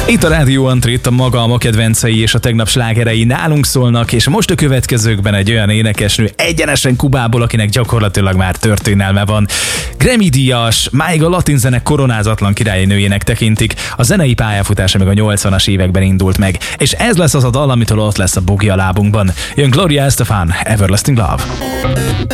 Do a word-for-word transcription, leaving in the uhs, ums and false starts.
Itt a Rádió Antri, itt a maga, a kedvencei és a tegnap slágerei nálunk szólnak, és most a következőkben egy olyan énekesnő egyenesen Kubából, akinek gyakorlatilag már történelme van. Grammy-díjas, máig a latin zene koronázatlan királynőjének tekintik, a zenei pályafutása még a nyolcvanas években indult meg, és ez lesz az a dal, amitől ott lesz a bugi a lábunkban. Jön Gloria Estefan, Everlasting Love.